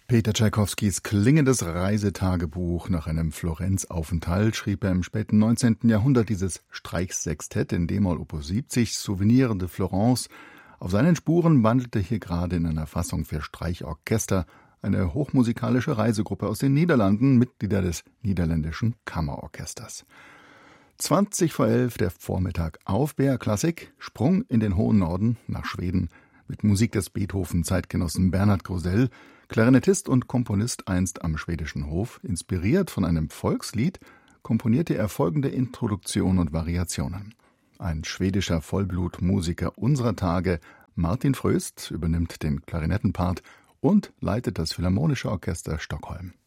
Peter Tschaikowskis klingendes Reisetagebuch nach einem Florenzaufenthalt schrieb er im späten 19. Jahrhundert dieses Streichsextett in d-Moll Opus 70 Souvenir de Florence. Auf seinen Spuren wandelte hier gerade in einer Fassung für Streichorchester eine hochmusikalische Reisegruppe aus den Niederlanden, Mitglieder des niederländischen Kammerorchesters. 11:20 der Vormittag auf BR Klassik, Sprung in den hohen Norden nach Schweden mit Musik des Beethoven-Zeitgenossen Bernhard Grosell, Klarinettist und Komponist einst am schwedischen Hof. Inspiriert von einem Volkslied komponierte er folgende Introduktion und Variationen. Ein schwedischer Vollblutmusiker unserer Tage, Martin Fröst, übernimmt den Klarinettenpart und leitet das Philharmonische Orchester Stockholm.